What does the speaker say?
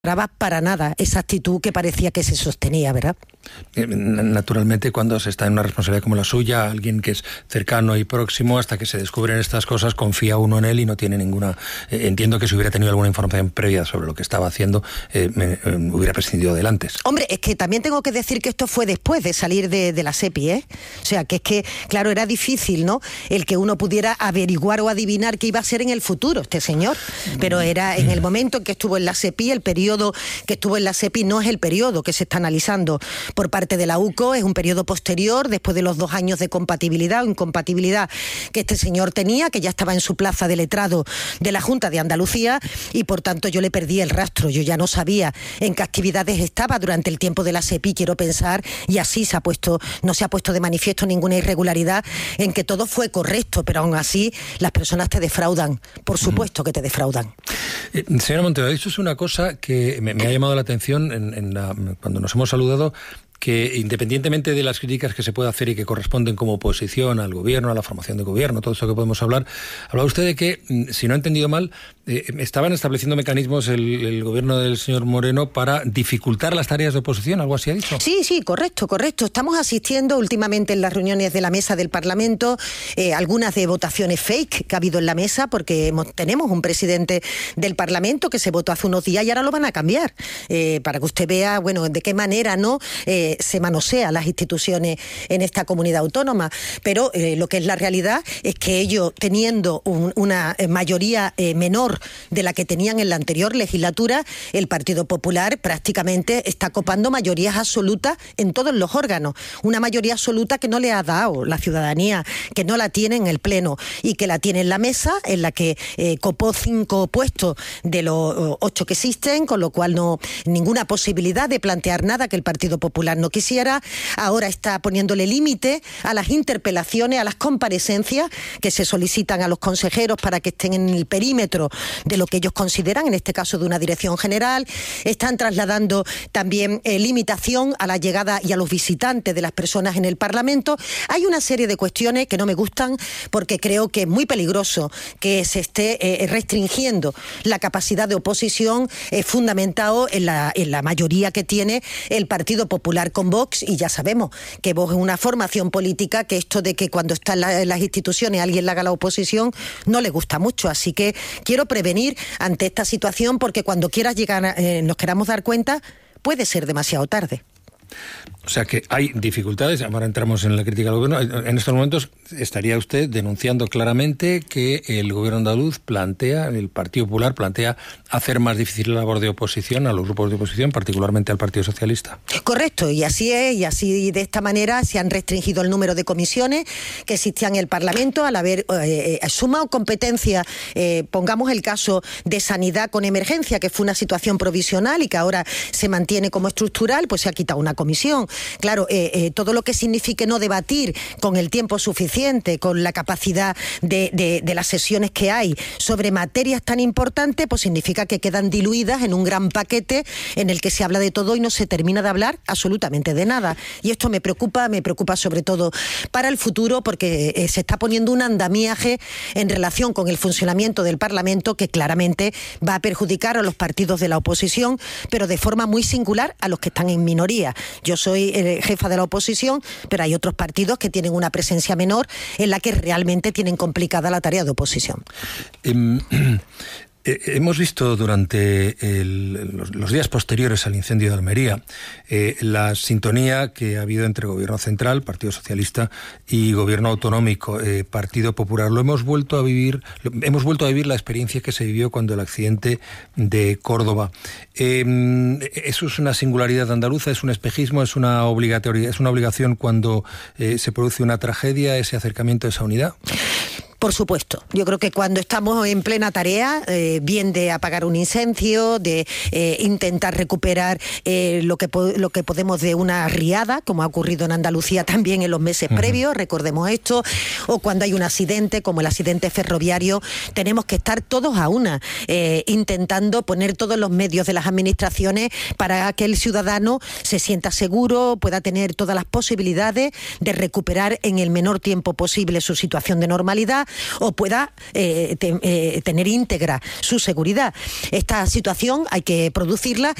para nada esa actitud que parecía que se sostenía, ¿verdad? Naturalmente, cuando se está en una responsabilidad como la suya, alguien que es cercano y próximo, hasta que se descubren estas cosas, confía uno en él y no tiene ninguna... entiendo que si hubiera tenido alguna información previa sobre lo que estaba haciendo, hubiera prescindido del antes. Hombre, es que también tengo que decir que esto fue después de salir de la SEPI, ¿eh? O sea, que es que, claro, era difícil, ¿no?, el que uno pudiera averiguar o adivinar qué iba a ser en el futuro este señor. Pero era en el momento en que estuvo en la SEPI, el periodo que estuvo en la SEPI no es el periodo que se está analizando por parte de la UCO, es un periodo posterior, después de los 2 años de compatibilidad o incompatibilidad que este señor tenía, que ya estaba en su plaza de letrado de la Junta de Andalucía, y por tanto yo le perdí el rastro. Yo ya no sabía en qué actividades estaba durante el tiempo de la SEPI, quiero pensar, y así no se ha puesto de manifiesto ninguna irregularidad, en que todo fue correcto, pero aún así las personas te defraudan, por supuesto que te defraudan. Señora Montero, esto es una cosa que me ha llamado la atención cuando nos hemos saludado, que independientemente de las críticas que se puede hacer y que corresponden como oposición al gobierno, a la formación de gobierno, todo eso que podemos hablar, hablaba usted de que, si no he entendido mal, estaban estableciendo mecanismos el gobierno del señor Moreno para dificultar las tareas de oposición, ¿algo así ha dicho? Sí, correcto. Estamos asistiendo últimamente en las reuniones de la mesa del Parlamento, algunas de votaciones fake que ha habido en la mesa, porque tenemos un presidente del Parlamento que se votó hace unos días y ahora lo van a cambiar, para que usted vea, bueno, de qué manera se manosea las instituciones en esta comunidad autónoma. Pero lo que es la realidad es que ellos, teniendo una mayoría menor de la que tenían en la anterior legislatura, el Partido Popular prácticamente está copando mayorías absolutas en todos los órganos. Una mayoría absoluta que no le ha dado la ciudadanía, que no la tiene en el Pleno y que la tiene en la mesa, en la que copó 5 puestos de los 8 que existen, con lo cual no ninguna posibilidad de plantear nada que el Partido Popular no quisiera. Ahora está poniéndole límite a las interpelaciones, a las comparecencias que se solicitan a los consejeros para que estén en el perímetro de lo que ellos consideran, en este caso de una dirección general. Están trasladando también limitación a la llegada y a los visitantes de las personas en el Parlamento. Hay una serie de cuestiones que no me gustan, porque creo que es muy peligroso que se esté restringiendo la capacidad de oposición, fundamentado en la mayoría que tiene el Partido Popular con Vox, y ya sabemos que Vox es una formación política que esto de que cuando está en las instituciones alguien le haga la oposición no le gusta mucho. Así que quiero prevenir ante esta situación, porque cuando nos queramos dar cuenta, puede ser demasiado tarde. O sea que hay dificultades. Ahora entramos en la crítica al gobierno. En estos momentos estaría usted denunciando claramente que el gobierno andaluz el Partido Popular plantea hacer más difícil la labor de oposición a los grupos de oposición, particularmente al Partido Socialista. Correcto, y así es, y así de esta manera se han restringido el número de comisiones que existían en el Parlamento al haber sumado competencia. Pongamos el caso de sanidad con emergencia, que fue una situación provisional y que ahora se mantiene como estructural, pues se ha quitado una comisión. Claro, todo lo que signifique no debatir con el tiempo suficiente, con la capacidad de las sesiones que hay sobre materias tan importantes, pues significa que quedan diluidas en un gran paquete en el que se habla de todo y no se termina de hablar absolutamente de nada. Y esto me preocupa sobre todo para el futuro, porque se está poniendo un andamiaje en relación con el funcionamiento del Parlamento que claramente va a perjudicar a los partidos de la oposición, pero de forma muy singular a los que están en minoría. Yo soy jefa de la oposición, pero hay otros partidos que tienen una presencia menor en la que realmente tienen complicada la tarea de oposición. Hemos visto durante los días posteriores al incendio de Almería la sintonía que ha habido entre Gobierno Central, Partido Socialista, y Gobierno Autonómico, Partido Popular. Hemos vuelto a vivir la experiencia que se vivió cuando el accidente de Córdoba. ¿Eso es una singularidad andaluza? ¿Es un espejismo? ¿Es una obligación cuando se produce una tragedia, ese acercamiento, esa unidad? Por supuesto. Yo creo que cuando estamos en plena tarea, bien de apagar un incendio, de intentar recuperar lo que podemos de una riada, como ha ocurrido en Andalucía también en los meses previos, recordemos esto, o cuando hay un accidente, como el accidente ferroviario, tenemos que estar todos a una, intentando poner todos los medios de las administraciones para que el ciudadano se sienta seguro, pueda tener todas las posibilidades de recuperar en el menor tiempo posible su situación de normalidad, o pueda tener íntegra su seguridad. Esta situación hay que producirla